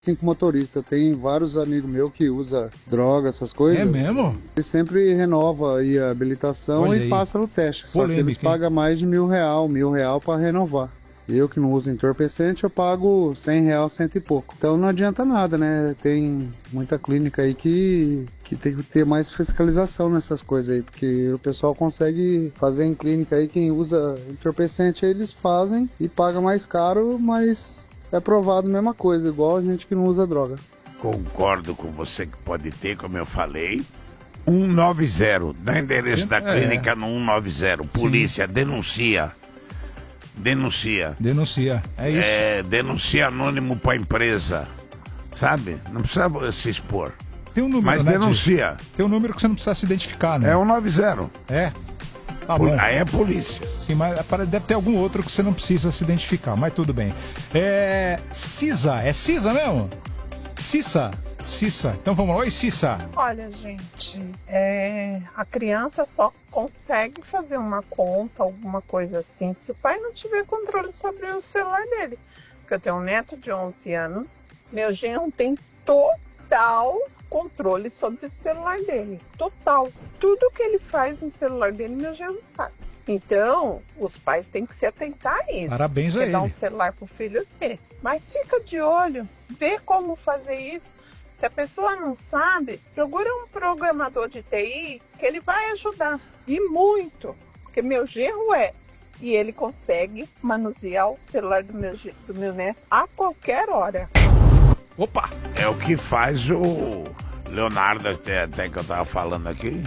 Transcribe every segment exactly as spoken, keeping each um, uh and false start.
Cinco motoristas. Tem vários amigos meus que usam droga, essas coisas. É mesmo? Ele sempre renova aí a habilitação Olha e aí. passa no teste. Só Polêmica, que eles hein? pagam mais de mil real, mil real para renovar. Eu que não uso entorpecente, eu pago cem real, cento e pouco. Então não adianta nada, né? Tem muita clínica aí que, que tem que ter mais fiscalização nessas coisas aí, porque o pessoal consegue fazer em clínica aí, quem usa entorpecente aí eles fazem e paga mais caro, mas é provado a mesma coisa, igual a gente que não usa droga. Concordo com você que pode ter, como eu falei. cento e noventa, dá endereço da É. clínica no cento e noventa. Polícia, denuncia. Denuncia. Denuncia. É isso. É, denuncia anônimo pra empresa. Sabe? Não precisa se expor. Tem um número, Mas né, denuncia. de- Tem um número que você não precisa se identificar, né? É cento e noventa. É. Tá Pol- bom. Aí é polícia. Sim, mas para- deve ter algum outro que você não precisa se identificar, mas tudo bem. É. Cisa, é Cisa mesmo? Cissa. Cissa. Então vamos lá. Oi, Cissa. Olha, gente, é, a criança só consegue fazer uma conta, alguma coisa assim, se o pai não tiver controle sobre o celular dele. Porque eu tenho um neto de onze anos, meu genro tem total controle sobre o celular dele. Total. Tudo que ele faz no celular dele, meu genro sabe. Então, os pais têm que se atentar a isso. Parabéns a Quer dar ele. um celular pro filho dele. Mas fica de olho, vê como fazer isso. Se a pessoa não sabe, procura um programador de T I que ele vai ajudar. E muito. Porque meu genro é. E ele consegue manusear o celular do meu, ge- do meu neto a qualquer hora. Opa! É o que faz o Leonardo, até, até que eu tava falando aqui.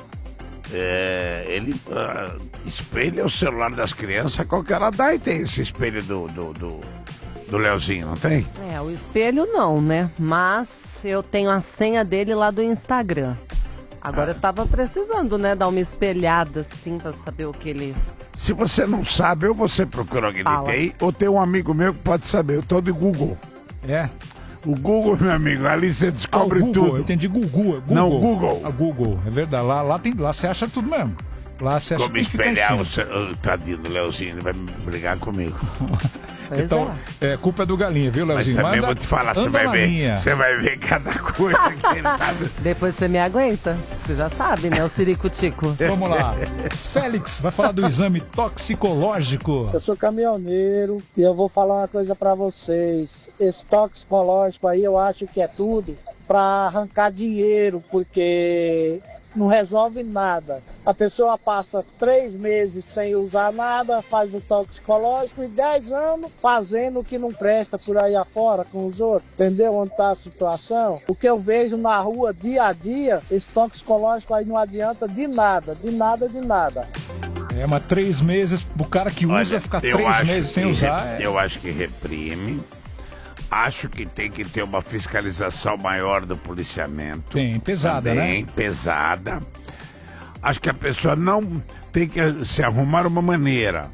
É, ele ah, espelha o celular das crianças a qualquer hora. Daí tem esse espelho do, do, do, do Leozinho, não tem? É, o espelho não, né? Mas eu tenho a senha dele lá do Instagram. Agora eu tava precisando, né? Dar uma espelhada assim pra saber o que ele... Se você não sabe, ou você procura alguém de Fala. T I, ou tem um amigo meu que pode saber. Eu tô de Google. É. O Google, meu amigo, ali você descobre Ah, o Google, tudo. Eu entendi Gugu, é Google. Não, Google. A Google, é verdade. Lá, lá, tem, lá você acha tudo mesmo. Lá você acha Como que fica em espelhar o, cima. ce- o tadinho do Leozinho, ele vai brigar comigo. Pois Então, é. culpa é do Galinha, viu, Mas Leozinho? também Manda- vou te falar, você anda vai na ver. linha. Você vai ver cada coisa que ele tá... Depois você me aguenta. Você já sabe, né? O Ciricutico. Vamos lá. Félix vai falar do exame toxicológico. Eu sou caminhoneiro e eu vou falar uma coisa pra vocês. Esse toxicológico aí eu acho que é tudo pra arrancar dinheiro, porque não resolve nada. A pessoa passa três meses sem usar nada, faz o toxicológico e dez anos fazendo o que não presta por aí afora com os outros. Entendeu onde tá a situação? O que eu vejo na rua dia a dia, esse toxicológico aí não adianta de nada, de nada, de nada. É, mas três meses, o cara que usa Olha, ficar eu três acho meses sem que usar. re- é- Eu acho que reprime. Acho que tem que ter uma fiscalização maior do policiamento. Tem, pesada, Também, né? pesada. Acho que a pessoa não tem que se arrumar uma maneira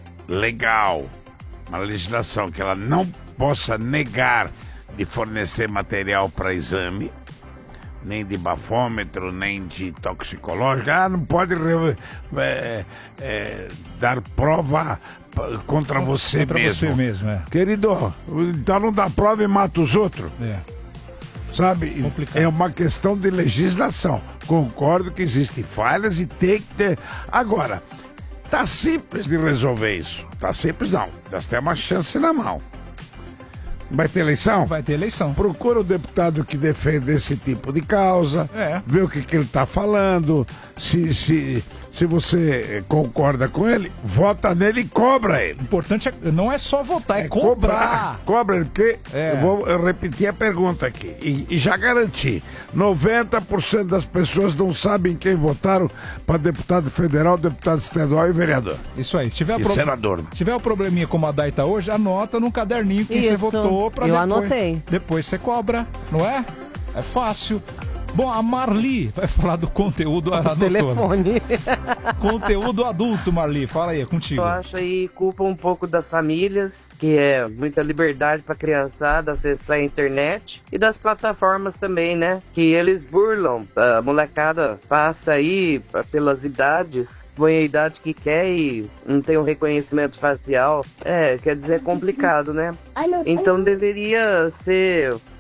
legal, uma legislação que ela não possa negar de fornecer material para exame, nem de bafômetro, nem de toxicológico. Ah, não pode re- é, é, dar prova p- contra você Contra mesmo. você mesmo, é. Querido, então não dá prova e mata os outros. É. Sabe? Complicado. É uma questão de legislação. Concordo que existem falhas e tem que ter. Agora, tá simples de resolver isso. Tá simples não. Nós temos uma chance na mão. Vai ter eleição? Vai ter eleição. Procura o deputado que defende esse tipo de causa, É. vê o que, que ele está falando, se, se, se você eh, concorda com ele, vota nele e cobra ele. O importante é, não é só votar, é, cobrar. Cobra ele, porque É. eu vou eu repetir a pergunta aqui e, e já garanti, noventa por cento das pessoas não sabem quem votaram para deputado federal, deputado estadual e vereador. Isso aí. Tiver, E pro- senador. tiver o probleminha como a Dai tá hoje, anota no caderninho quem você Isso. votou pra Eu depois. anotei. Depois você cobra, não é? É fácil. Bom, a Marli vai falar do conteúdo adulto. Telefone. Conteúdo adulto, Marli. Fala aí, é contigo. Eu acho aí culpa um pouco das famílias, que é muita liberdade pra criançada acessar a internet, e das plataformas também, né? Que eles burlam. A molecada passa aí pelas idades, põe a idade que quer e não tem um reconhecimento facial. É, quer dizer, é complicado, né? Então deveria ser